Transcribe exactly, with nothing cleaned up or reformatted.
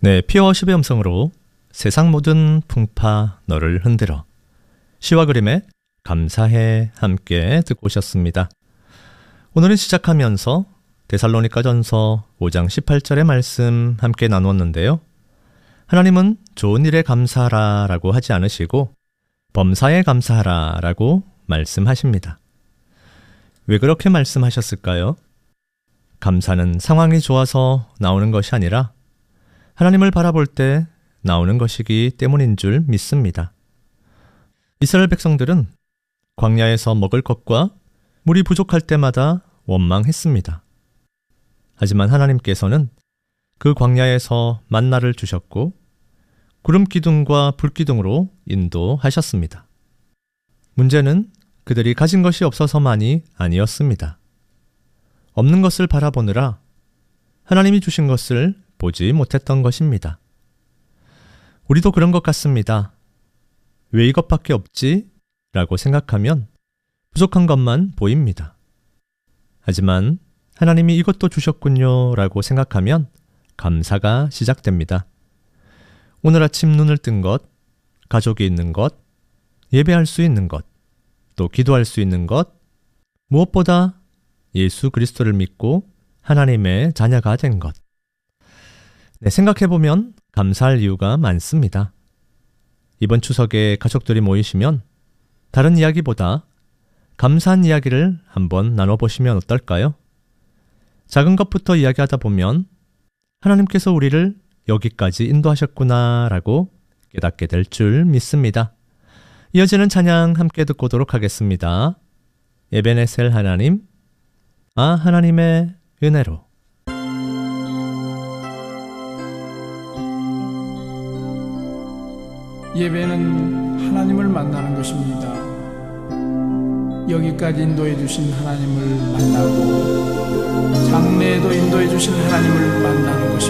네, 피어십의 음성으로 세상 모든 풍파 너를 흔들어 시와 그림의 감사해 함께 듣고 오셨습니다. 오늘은 시작하면서 데살로니가전서 오 장 십팔 절의 말씀 함께 나누었는데요. 하나님은 좋은 일에 감사하라 라고 하지 않으시고 범사에 감사하라 라고 말씀하십니다. 왜 그렇게 말씀하셨을까요? 감사는 상황이 좋아서 나오는 것이 아니라 하나님을 바라볼 때 나오는 것이기 때문인 줄 믿습니다. 이스라엘 백성들은 광야에서 먹을 것과 물이 부족할 때마다 원망했습니다. 하지만 하나님께서는 그 광야에서 만나를 주셨고 구름 기둥과 불 기둥으로 인도하셨습니다. 문제는 그들이 가진 것이 없어서만이 아니었습니다. 없는 것을 바라보느라 하나님이 주신 것을 보지 못했던 것입니다. 우리도 그런 것 같습니다. 왜 이것밖에 없지? 라고 생각하면 부족한 것만 보입니다. 하지만 하나님이 이것도 주셨군요 라고 생각하면 감사가 시작됩니다. 오늘 아침 눈을 뜬 것, 가족이 있는 것, 예배할 수 있는 것, 또 기도할 수 있는 것, 무엇보다 예수 그리스도를 믿고 하나님의 자녀가 된 것. 네, 생각해보면 감사할 이유가 많습니다. 이번 추석에 가족들이 모이시면 다른 이야기보다 감사한 이야기를 한번 나눠보시면 어떨까요? 작은 것부터 이야기하다 보면 하나님께서 우리를 여기까지 인도하셨구나 라고 깨닫게 될 줄 믿습니다. 이어지는 찬양 함께 듣고 오도록 하겠습니다. 에베네셀 하나님, 아 하나님의 은혜로. 예배는 하나님을 만나는 것입니다. 여기까지 인도해 주신 하나님을 만나고 장래에도 인도해 주신 하나님을 만나는 것입니다.